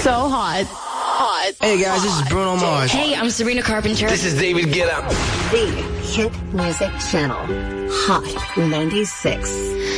So hot. Hey guys, this is Bruno Mars. Hey, I'm Sabrina Carpenter. This is David Guetta. The Hit Music Channel. Hot 96.